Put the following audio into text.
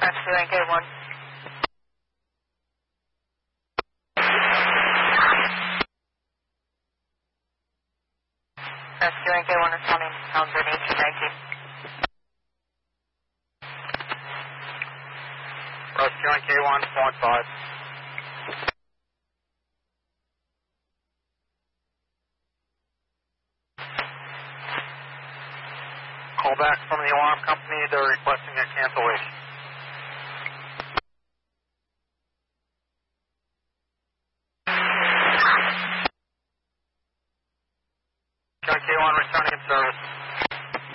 Rescue NK1. Rescue NK1 responding to sound 1819. Rescue NK1, 4-5. Call back from the alarm company. They're requesting a cancellation. NK1 returning in service.